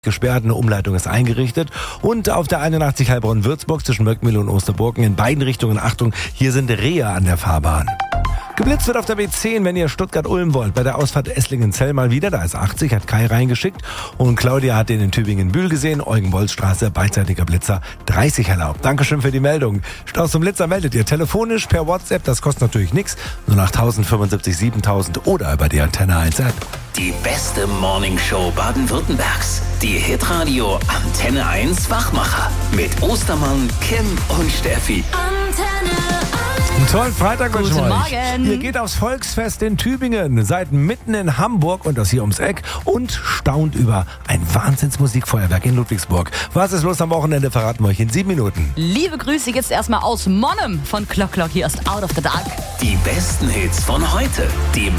gesperrt, eine Umleitung ist eingerichtet. Und auf der 81 Heilbronn-Würzburg zwischen Möckmühle und Osterburgen in beiden Richtungen, Achtung, hier sind Rehe an der Fahrbahn. Geblitzt wird auf der B10, wenn ihr Stuttgart-Ulm wollt. Bei der Ausfahrt Esslingen-Zell mal wieder, da ist 80, hat Kai reingeschickt. Und Claudia hat den in Tübingen-Bühl gesehen. Eugen-Bolz-Straße, beidseitiger Blitzer, 30 erlaubt. Dankeschön für die Meldung. Staus zum Blitzer meldet ihr telefonisch, per WhatsApp, das kostet natürlich nichts. Nur nach 1075 7000 oder über die Antenne 1 App. Die beste Morningshow Baden-Württembergs. Die Hitradio Antenne 1 Wachmacher. Mit Ostermann, Kim und Steffi. Antenne 1. Einen tollen Freitag wünschen wir euch. Morgen. Ihr geht aufs Volksfest in Tübingen, seid mitten in Hamburg und das hier ums Eck und staunt über ein Wahnsinnsmusikfeuerwerk in Ludwigsburg. Was ist los am Wochenende, verraten wir euch in 7 Minuten. Liebe Grüße jetzt erstmal aus Monnem von Clock. Hier ist Out of the Dark. Die besten Hits von heute. Die